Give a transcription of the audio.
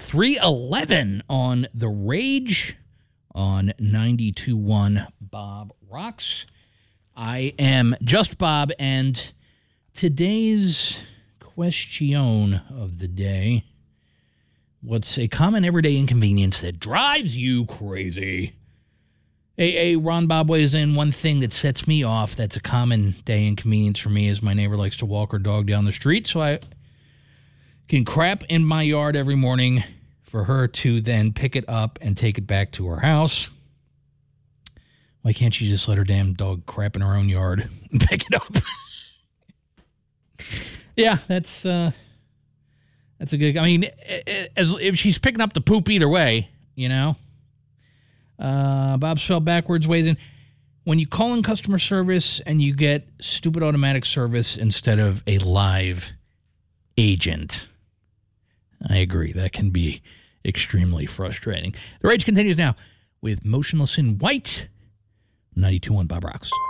3:11 on The Rage on 92.1 Bob Rocks. I am just Bob, and today's question of the day: what's a common everyday inconvenience that drives you crazy? Ron Bob weighs in. One thing that sets me off that's a common day inconvenience for me is my neighbor likes to walk her dog down the street, so I can crap in my yard every morning for her to then pick it up and take it back to her house. Why can't she just let her damn dog crap in her own yard and pick it up? Yeah, that's a good... I mean, as if she's picking up the poop either way, you know? Bob spelled backwards weighs in. When you call in customer service and you get stupid automatic service instead of a live agent. I agree. That can be extremely frustrating. The Rage continues now with Motionless in White. 92.1 Bob Rocks.